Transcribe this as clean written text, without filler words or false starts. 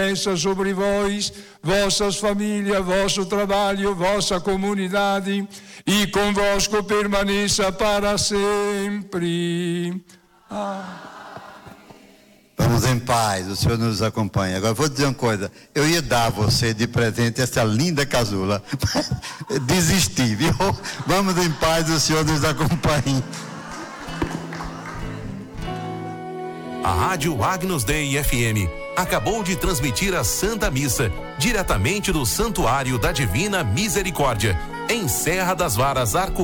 desça sobre vós, vossas famílias, vosso trabalho, vossa comunidade, e convosco permaneça para sempre. Vamos em paz, o Senhor nos acompanha. Agora vou dizer uma coisa, eu ia dar a você de presente essa linda casula, desisti, viu? Vamos em paz, o Senhor nos acompanhe. A Rádio Agnus Dei FM acabou de transmitir a Santa Missa, diretamente do Santuário da Divina Misericórdia, em Serra das Varas, Arco